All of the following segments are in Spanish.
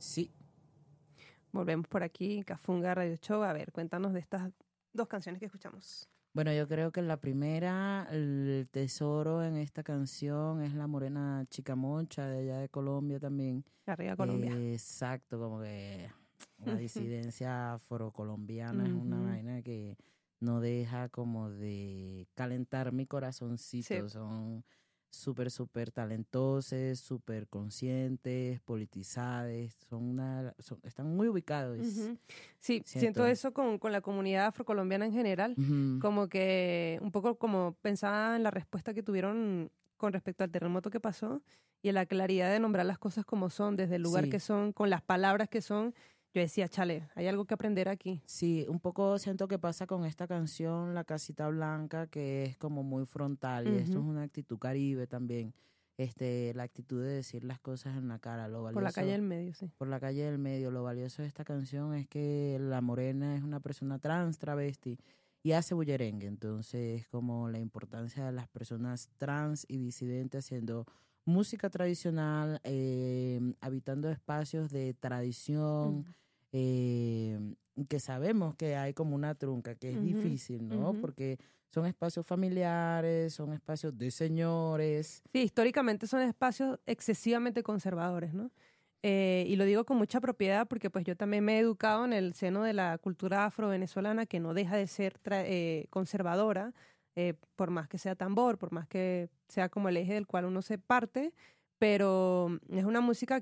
Sí, Volvemos por aquí, Cafunga Radio Show. A ver, cuéntanos de estas dos canciones que escuchamos. bueno, yo creo que la primera, el tesoro en esta canción es la morena Chicamocha de allá de Colombia también. Arriba Colombia. Exacto, como que la disidencia afrocolombiana es una Ujú. vaina que no deja como de calentar mi Sí. corazoncito. Son súper, súper talentosos, súper conscientes, politizados, están muy ubicados, Ujú. Sí, siento siento. eso con la comunidad afrocolombiana en general, Ujú. como que un poco como pensaba en la respuesta que tuvieron con respecto al terremoto que pasó y en la claridad de nombrar las cosas como son, desde el lugar que Sí. son, con las palabras que son. Yo decía, chale, hay algo que aprender aquí. Sí, un poco siento que pasa con esta canción, La Casita Blanca, que es como muy frontal y esto Ujú. es una actitud caribe también, la actitud de decir las cosas en la cara, lo Por la calle valioso, del medio, sí. por la calle del medio, lo valioso de esta canción es que la morena es una persona trans, travesti y hace bullerengue, entonces como la importancia de las personas trans y disidentes haciendo música tradicional, habitando espacios de tradición, Ujú. eh, que sabemos que hay como una trunca, que es Ujú. difícil, ¿no? Ujú. Porque son espacios familiares, son espacios de señores. Sí, históricamente son espacios excesivamente conservadores, ¿no? Y lo digo con mucha propiedad porque pues yo también me he educado en el seno de la cultura afro-venezolana que no deja de ser conservadora, por más que sea tambor, por más que sea como el eje del cual uno se parte, pero es una música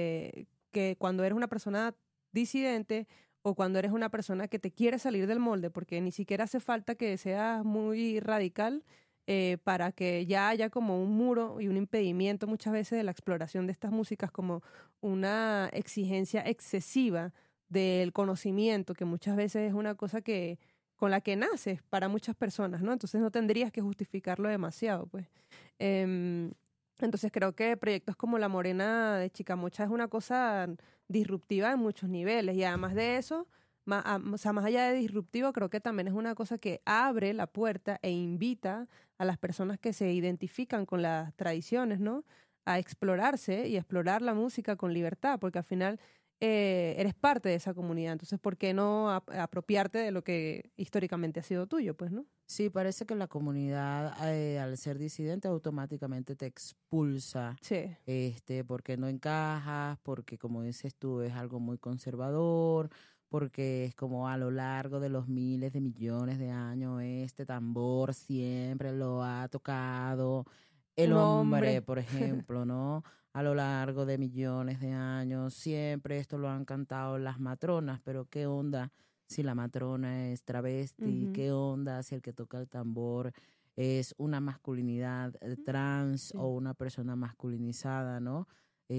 que cuando eres una persona disidente o cuando eres una persona que te quiere salir del molde, porque ni siquiera hace falta que seas muy radical, para que ya haya como un muro y un impedimento muchas veces de la exploración de estas músicas, como una exigencia excesiva del conocimiento, que muchas veces es una cosa que con la que naces para muchas personas, ¿no? Entonces no tendrías que justificarlo demasiado, pues. Em, entonces creo que proyectos como La Morena de Chicamocha es una cosa disruptiva en muchos niveles y además de eso, o sea, más allá de disruptivo, creo que también es una cosa que abre la puerta e invita a las personas que se identifican con las tradiciones, ¿no? A explorarse y a explorar la música con libertad, porque al final eres parte de esa comunidad. Entonces, ¿por qué no apropiarte de lo que históricamente ha sido tuyo, pues, ¿no? Sí, parece que la comunidad, al ser disidente, automáticamente te expulsa, Sí. porque no encajas, porque como dices tú, es algo muy conservador, porque es como a lo largo de los miles de millones de años, este tambor siempre lo ha tocado el Un hombre, hombre. por ejemplo, ¿no? A lo largo de millones de años, siempre esto lo han cantado las matronas, pero ¿qué onda si la matrona es travesti? Ujú. ¿Qué onda si el que toca el tambor es una masculinidad trans o Sí. una persona masculinizada, ¿no?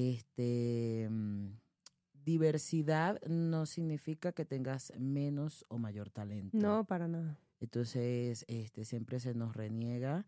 Este, mm, Diversidad no significa que tengas menos o mayor talento. No, para nada. Entonces, siempre se nos reniega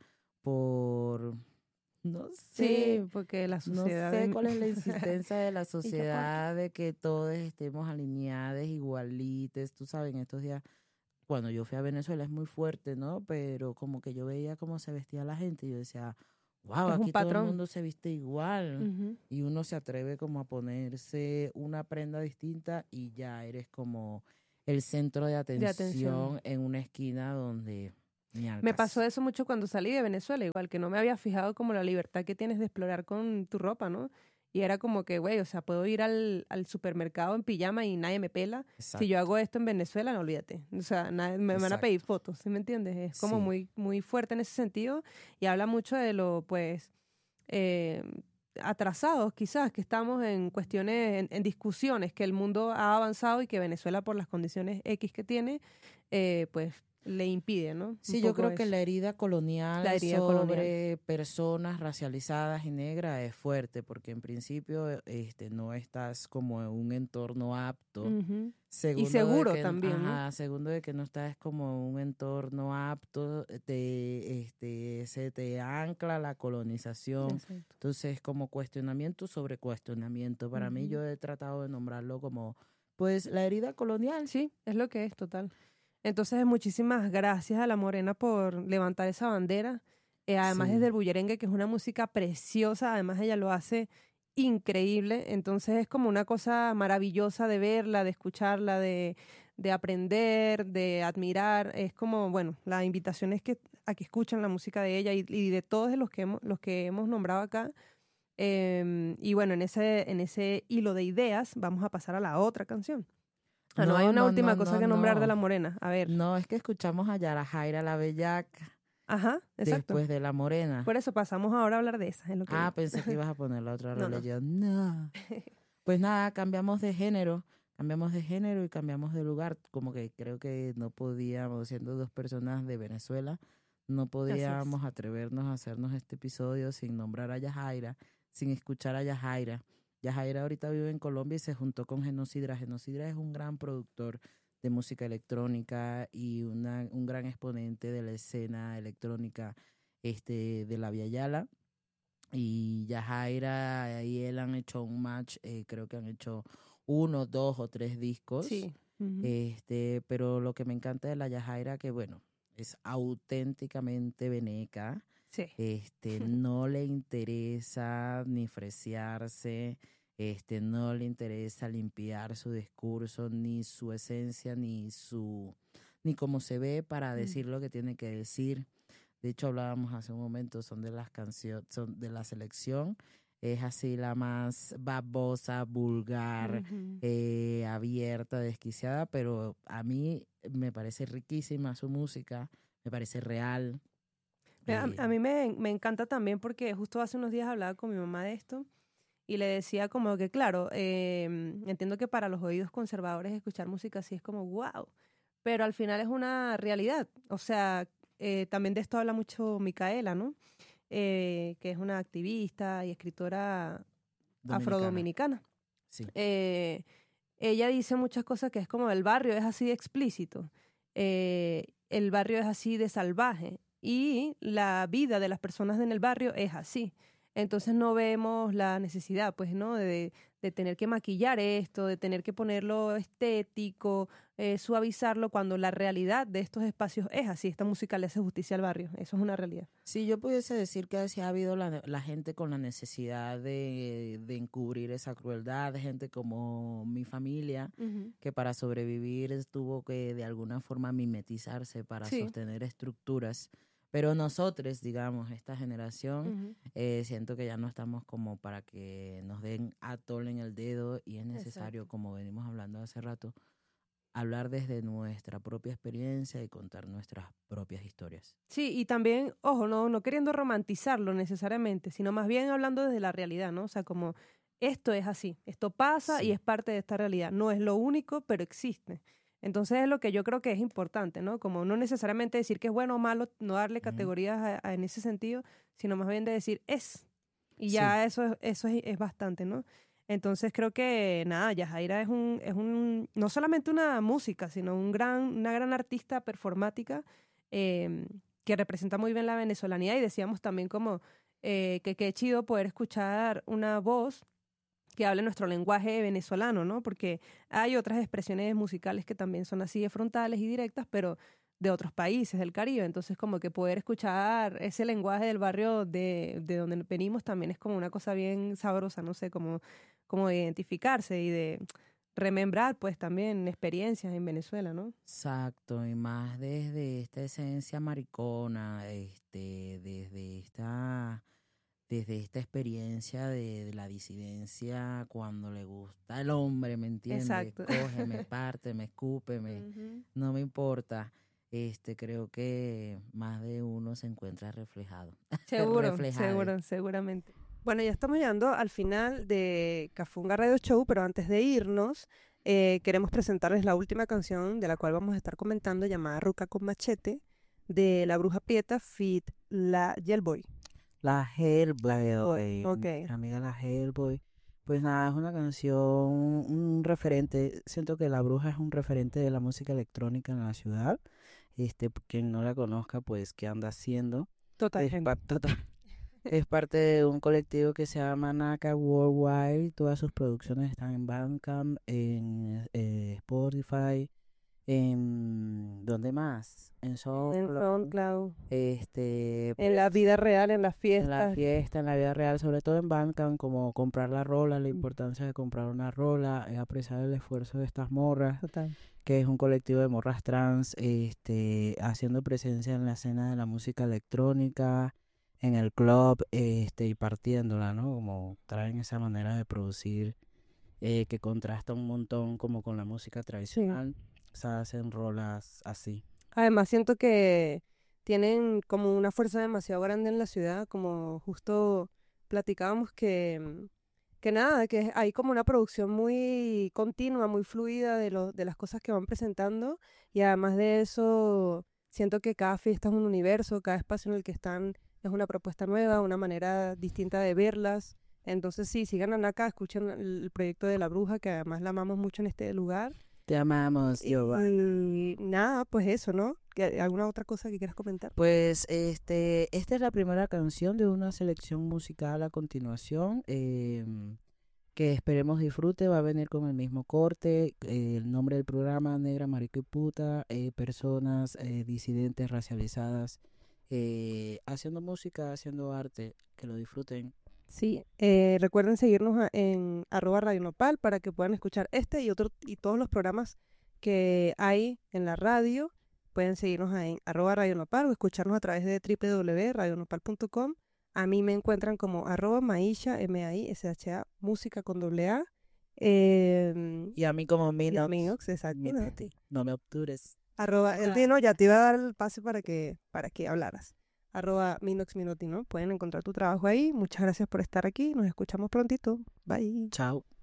por, no Sí, sé, porque la no sociedad sé es cuál es la insistencia de la ¿Y qué por qué? sociedad de que todos estemos alineados, igualites. Tú sabes, en estos días, cuando yo fui a Venezuela es muy fuerte, ¿no? Pero como que yo veía cómo se vestía la gente y yo decía, wow, Es un aquí todo el patrón. mundo se viste igual. Ujú. Y uno se atreve como a ponerse una prenda distinta y ya eres como el centro de De atención. atención en una esquina donde ni al Me pasó caso. eso mucho cuando salí de Venezuela, igual que no me había fijado como la libertad que tienes de explorar con tu ropa, ¿no? Y era como que, güey, o sea, puedo ir al supermercado en pijama y nadie me pela. Si yo Exacto, hago esto en Venezuela, no olvídate. O sea, me van a pedir exacto. fotos, ¿sí me entiendes? Es como Sí. muy, muy fuerte en ese sentido y habla mucho de lo, pues, eh, atrasados quizás, que estamos en cuestiones, en discusiones, que el mundo ha avanzado y que Venezuela, por las condiciones X que tiene, pues le impide, ¿no? Un Sí, yo poco creo que eso. la herida La colonial herida colonial. sobre personas racializadas y negras es fuerte, porque en principio no estás como en un entorno apto. Ujú. Y Segundo de seguro que, también, ¿no? ajá, segundo de que no estás como en un entorno apto, se te ancla la colonización. Exacto. Entonces, como cuestionamiento sobre cuestionamiento. Para mí, Ujú. yo he tratado de nombrarlo como, pues, la herida colonial. Sí, es lo que es, total. Entonces, muchísimas gracias a La Morena por levantar esa bandera. Además, desde Sí. el bullerengue, que es una música preciosa, además ella lo hace increíble. Entonces es como una cosa maravillosa de verla, de escucharla, de aprender, de admirar. Es como, bueno, la invitación es a que escuchen la música de ella y de todos los que hemos nombrado acá. Y bueno, en ese hilo de ideas vamos a pasar a la otra canción. No, hay una última cosa que nombrar de La Morena. A ver. No, es que escuchamos a Yajaira la Bellaca. Ajá, exacto. Después de La Morena. Por eso pasamos ahora a hablar de esa. Es lo que digo. Pensé que ibas a poner la otra rola. No. Yo, no. Pues nada, cambiamos de género y cambiamos de lugar. Como que creo que no podíamos, siendo dos personas de Venezuela, no podíamos atrevernos a hacernos este episodio sin nombrar a Yajaira, sin escuchar a Yajaira. Yajaira ahorita vive en Colombia y se juntó con Genocidra. Genocidra es un gran productor de música electrónica y un gran exponente de la escena electrónica de la Via Yala. Y Yajaira y él han hecho un match, creo que han hecho 1, 2 o 3 discos. Sí. Uh-huh. Pero lo que me encanta de la Yajaira, que bueno, es auténticamente veneca. Sí. No le interesa ni fresearse, no le interesa limpiar su discurso, ni su esencia, ni cómo se ve para decir lo que tiene que decir. De hecho, hablábamos hace un momento, son de las canciones, son de la selección. Es así la más babosa, vulgar, uh-huh. Abierta, desquiciada, pero a mí me parece riquísima su música, me parece real. A mí me encanta también porque justo hace unos días hablaba con mi mamá de esto y le decía como que, claro, entiendo que para los oídos conservadores escuchar música así es como wow, pero al final es una realidad. O sea, también de esto habla mucho Micaela, ¿no? Que es una activista y escritora afrodominicana. Sí. Ella dice muchas cosas que es como el barrio es así de explícito, el barrio es así de salvaje y la vida de las personas en el barrio es así. Entonces no vemos la necesidad, pues, ¿no? De tener que maquillar esto, de tener que ponerlo estético, suavizarlo, cuando la realidad de estos espacios es así. Esta música le hace justicia al barrio. Eso es una realidad. Sí, yo pudiese decir que sí ha habido la gente con la necesidad de encubrir esa crueldad, de gente como mi familia, Uh-huh. que para sobrevivir tuvo que de alguna forma mimetizarse para sostener estructuras. Pero nosotros, digamos, esta generación, uh-huh. Siento que ya no estamos como para que nos den atol en el dedo y es necesario, como venimos hablando hace rato, hablar desde nuestra propia experiencia y contar nuestras propias historias. Sí, y también, ojo, no queriendo romantizarlo necesariamente, sino más bien hablando desde la realidad, ¿no? O sea, como esto es así, esto pasa y es parte de esta realidad. No es lo único, pero existe. Entonces es lo que yo creo que es importante, ¿no? Como no necesariamente decir que es bueno o malo, no darle categorías en ese sentido, sino más bien de decir es. Y ya eso es bastante, ¿no? Entonces creo que, nada, Yajaira es no solamente una música, sino una gran artista performática que representa muy bien la venezolanidad. Y decíamos también como que qué chido poder escuchar una voz que hable nuestro lenguaje venezolano, ¿no? Porque hay otras expresiones musicales que también son así de frontales y directas, pero de otros países del Caribe. Entonces, como que poder escuchar ese lenguaje del barrio de donde venimos también es como una cosa bien sabrosa, no sé, como identificarse y de remembrar, pues, también experiencias en Venezuela, ¿no? Exacto, y más desde esta esencia maricona, desde esta experiencia de la disidencia cuando le gusta el hombre, ¿me entiendes? Exacto. Coge, me parte, me escupe, no me importa. Creo que más de uno se encuentra reflejado. Seguramente. Bueno, ya estamos llegando al final de Cafunga Radio Show, pero antes de irnos, queremos presentarles la última canción de la cual vamos a estar comentando, llamada Ruca con Machete, de La Bruja Prieta feat. La Hellboy. La Hellboy, okay. Amiga la Hellboy. Pues nada, es una canción, un referente. Siento que La Bruja es un referente de la música electrónica en la ciudad. Quien no la conozca, pues, ¿qué anda haciendo? Total. Es parte de un colectivo que se llama Naka Worldwide. Todas sus producciones están en Bandcamp, en Spotify. ¿Dónde más? En En SoundCloud, SoundCloud, en la pues, vida real, en las en la fiestas. fiesta, en la vida real, sobre todo en Bandcamp, como comprar la rola, la Mm, importancia de comprar una rola, apreciar el esfuerzo de estas morras, Total. que es un colectivo de morras trans, haciendo presencia en la escena de la música electrónica, en el club, y partiéndola, ¿no? Como traen esa manera de producir que contrasta un montón como con la música Sí. tradicional, o sea, hacen rolas así. Además, siento que tienen como una fuerza demasiado grande en la ciudad, como justo platicábamos que nada, que hay como una producción muy continua, muy fluida de las cosas que van presentando y además de eso, siento que cada fiesta es un universo, cada espacio en el que están es una propuesta nueva, una manera distinta de verlas. Entonces sí, sigan acá, escuchen el proyecto de La Bruja, que además la amamos mucho en este lugar. Te amamos, Giovanni. Y nada, pues eso, ¿no? ¿Alguna otra cosa que quieras comentar? Pues esta es la primera canción de una selección musical a continuación, que esperemos disfrute, va a venir con el mismo corte, el nombre del programa, Negra, Marico y Puta, personas disidentes, racializadas, haciendo música, haciendo arte, que lo disfruten. Sí, recuerden seguirnos en @Radio Nopal para que puedan escuchar este y otro y todos los programas que hay en la radio. Pueden seguirnos en @Radio Nopal o escucharnos a través de www.radionopal.com. A mí me encuentran como @maisha, MAISHA, música con doble A. Y a mí como Y a Minox, Minox, exacto. ¿No? no me obtures. No, ya te iba a dar el pase para que hablaras. @Minox Minuti, ¿no? Pueden encontrar tu trabajo ahí. Muchas gracias por estar aquí. Nos escuchamos prontito. Bye. Chao.